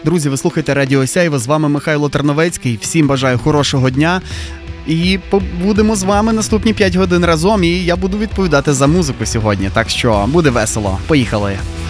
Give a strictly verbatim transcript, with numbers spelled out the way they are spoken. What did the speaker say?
Друзі, ви слухаєте Радіо Сяйво, з вами Михайло Терновецький. Всім бажаю хорошого дня. І будемо з вами наступні п'ять годин разом, і я буду відповідати за музику сьогодні. Так що буде весело. Поїхали!